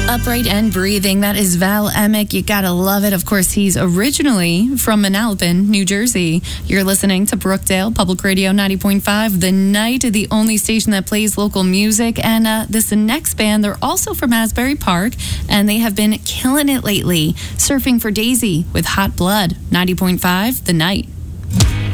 Upright and Breathing. That is Val Emick. You gotta love it. Of course, he's originally from Manalapan, New Jersey. You're listening to Brookdale Public Radio 90.5, The Night, the only station that plays local music. And this next band, they're also from Asbury Park, and they have been killing it lately. Surfing for Daisy with Hot Blood, 90.5, The Night.